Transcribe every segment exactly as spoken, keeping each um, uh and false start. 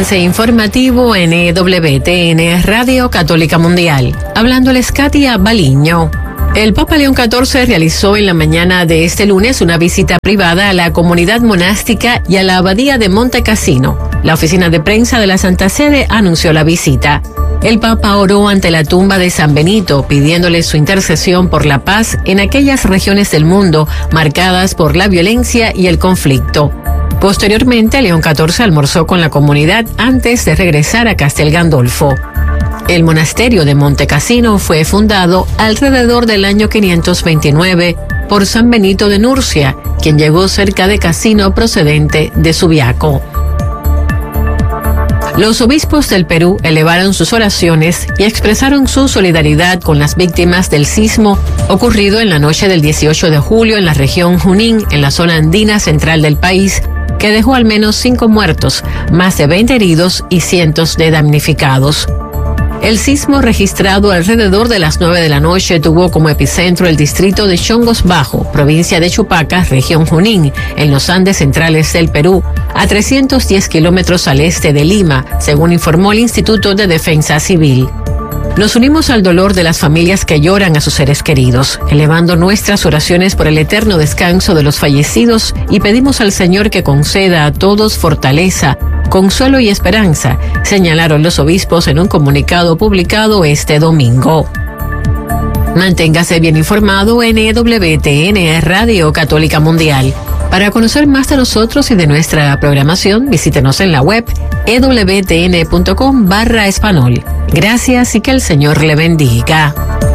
avance informativo en E W T N Radio Católica Mundial. Hablándoles Katia Baliño. El Papa León catorce realizó en la mañana de este lunes una visita privada a la comunidad monástica y a la abadía de Monte Cassino. La oficina de prensa de la Santa Sede anunció la visita. El Papa oró ante la tumba de San Benito, pidiéndole su intercesión por la paz en aquellas regiones del mundo marcadas por la violencia y el conflicto. Posteriormente, León catorce almorzó con la comunidad antes de regresar a Castel Gandolfo. El monasterio de Monte Cassino fue fundado alrededor del año quinientos veintinueve por San Benito de Nurcia, quien llegó cerca de Cassino procedente de Subiaco. Los obispos del Perú elevaron sus oraciones y expresaron su solidaridad con las víctimas del sismo ocurrido en la noche del dieciocho de julio en la región Junín, en la zona andina central del país, que dejó al menos cinco muertos, más de veinte heridos y cientos de damnificados. El sismo registrado alrededor de las nueve de la noche tuvo como epicentro el distrito de Chongos Bajo, provincia de Chupaca, región Junín, en los Andes centrales del Perú, a trescientos diez kilómetros al este de Lima, según informó el Instituto de Defensa Civil. Nos unimos al dolor de las familias que lloran a sus seres queridos, elevando nuestras oraciones por el eterno descanso de los fallecidos y pedimos al Señor que conceda a todos fortaleza, consuelo y esperanza, señalaron los obispos en un comunicado publicado este domingo. Manténgase bien informado en E W T N Radio Católica Mundial. Para conocer más de nosotros y de nuestra programación, visítenos en la web e w t n punto com barra español. Gracias y que el Señor le bendiga.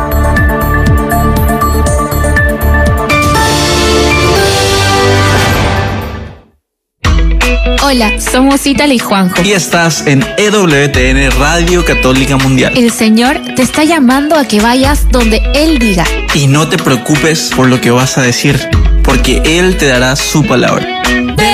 Hola, somos Ítala y Juanjo. Y estás en E W T N Radio Católica Mundial. El Señor te está llamando a que vayas donde Él diga. Y no te preocupes por lo que vas a decir, porque Él te dará su palabra.